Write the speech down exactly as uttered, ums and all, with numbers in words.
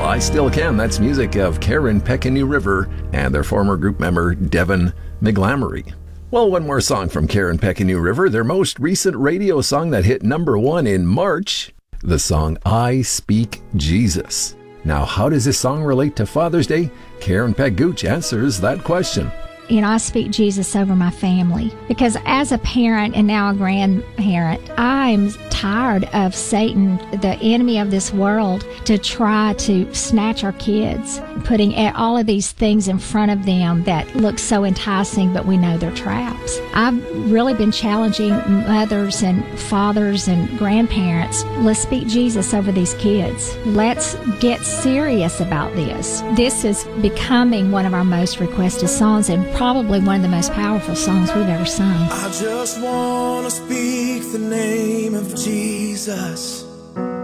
I Still Can. That's music of Karen Peck and New River and their former group member, Devin McGlamory. Well, one more song from Karen Peck and New River, their most recent radio song that hit number one in March, the song I Speak Jesus. Now, how does this song relate to Father's Day? Karen Peck Gooch answers that question. You know, I speak Jesus over my family because as a parent and now a grandparent, I'm tired of Satan, the enemy of this world, to try to snatch our kids, putting all of these things in front of them that look so enticing, but we know they're traps. I've really been challenging mothers and fathers and grandparents. Let's speak Jesus over these kids. Let's get serious about this. This is becoming one of our most requested songs and probably one of the most powerful songs we've ever sung. I just want to speak the name of Jesus